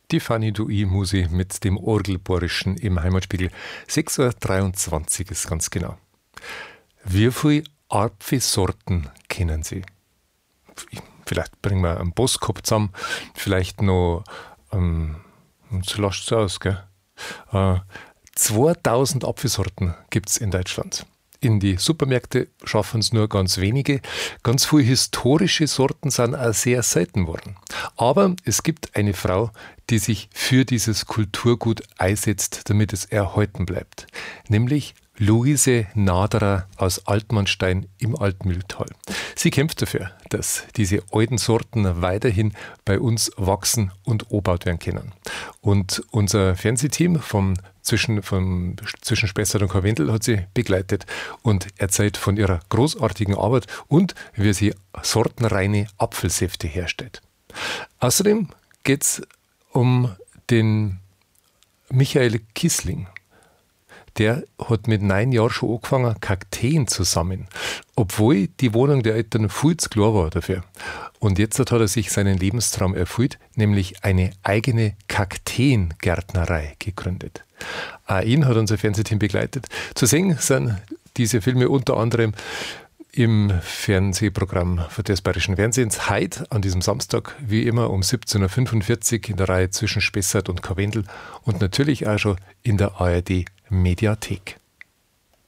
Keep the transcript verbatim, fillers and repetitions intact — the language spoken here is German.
Die Fanny Dui Musi mit dem Orgelbohrischen im Heimatspiegel. sechs Uhr dreiundzwanzig ist ganz genau. Wie viele Apfelsorten kennen Sie? Vielleicht bringen wir einen Bosskopf zusammen, vielleicht noch, ähm, so lasst es aus, gell? Äh, zweitausend Apfelsorten gibt es in Deutschland. In die Supermärkte schaffen es nur ganz wenige. Ganz viele historische Sorten sind auch sehr selten worden. Aber es gibt eine Frau, die sich für dieses Kulturgut einsetzt, damit es erhalten bleibt. Nämlich Luise Naderer aus Altmannstein im Altmühltal. Sie kämpft dafür, dass diese alten Sorten weiterhin bei uns wachsen und angebaut werden können. Und unser Fernsehteam vom zwischen, vom, zwischen Spessart und Karwendel hat sie begleitet und erzählt von ihrer großartigen Arbeit und wie sie sortenreine Apfelsäfte herstellt. Außerdem geht es um den Michael Kissling. Der hat mit neun Jahren schon angefangen, Kakteen zu sammeln, obwohl die Wohnung der Eltern viel zu klein war dafür. Und jetzt hat er sich seinen Lebenstraum erfüllt, nämlich eine eigene Kakteengärtnerei gegründet. Auch ihn hat unser Fernsehteam begleitet. Zu sehen sind diese Filme unter anderem im Fernsehprogramm des Bayerischen Fernsehens heute an diesem Samstag, wie immer um siebzehn Uhr fünfundvierzig in der Reihe zwischen Spessart und Karwendel und natürlich auch schon in der A R D Mediathek.